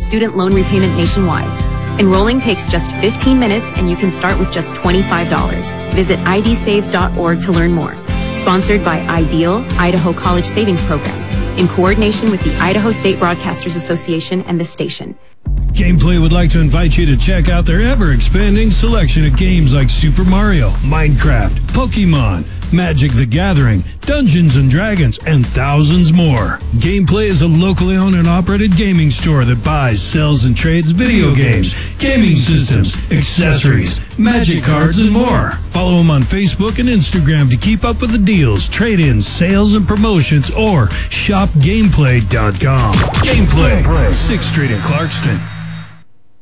student loan repayment nationwide. Enrolling takes just 15 minutes and you can start with just $25. Visit idsaves.org to learn more. Sponsored by IDEAL, Idaho College Savings Program, in coordination with the Idaho State Broadcasters Association and this station. Gameplay would like to invite you to check out their ever-expanding selection of games like Super Mario, Minecraft, Pokemon, Magic the Gathering, Dungeons & Dragons, and thousands more. Gameplay is a locally owned and operated gaming store that buys, sells, and trades video games, gaming systems, accessories, magic cards, and more. Follow them on Facebook and Instagram to keep up with the deals, trade-ins, sales, and promotions, or shopgameplay.com. Gameplay, 6th Street in Clarkston.